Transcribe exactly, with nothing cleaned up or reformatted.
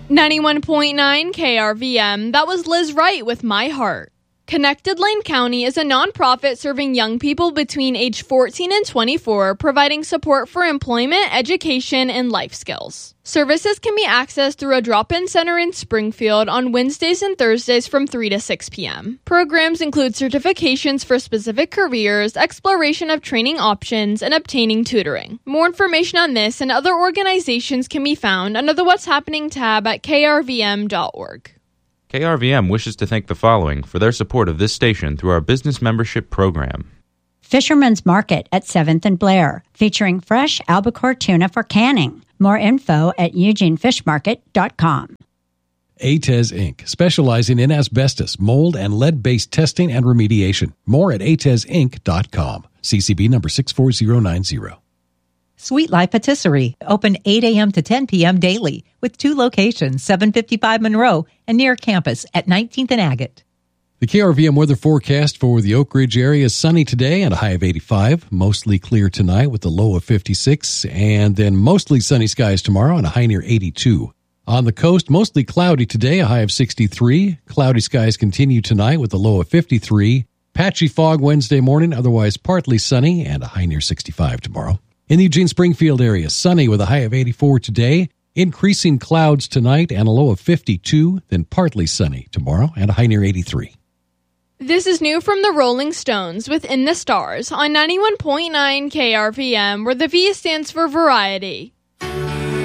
ninety-one point nine K R V M, that was Liz Wright with My Heart. Connected Lane County is a nonprofit serving young people between age fourteen and twenty-four, providing support for employment, education, and life skills. Services can be accessed through a drop-in center in Springfield on Wednesdays and Thursdays from three to six p.m. Programs include certifications for specific careers, exploration of training options, and obtaining tutoring. More information on this and other organizations can be found under the What's Happening tab at k r v m dot org. K R V M wishes to thank the following for their support of this station through our business membership program. Fisherman's Market at seventh and Blair, featuring fresh albacore tuna for canning. More info at eugene fish market dot com. A T E S Incorporated, specializing in asbestos, mold, and lead-based testing and remediation. More at a t e s inc dot com. C C B number six four zero nine zero. Sweet Life Patisserie, open eight a.m. to ten p.m. daily, with two locations, seven fifty-five Monroe and near campus at nineteenth and Agate. The K R V M weather forecast for the Oak Ridge area is sunny today and a high of eighty-five. Mostly clear tonight with a low of fifty-six. And then mostly sunny skies tomorrow and a high near eighty-two. On the coast, mostly cloudy today, a high of sixty-three. Cloudy skies continue tonight with a low of fifty-three. Patchy fog Wednesday morning, otherwise partly sunny and a high near sixty-five tomorrow. In the Eugene-Springfield area, sunny with a high of eighty-four today. Increasing clouds tonight and a low of fifty-two. Then partly sunny tomorrow and a high near eighty-three. This is new from the Rolling Stones with In the Stars on ninety-one point nine K R V M, where the V stands for variety.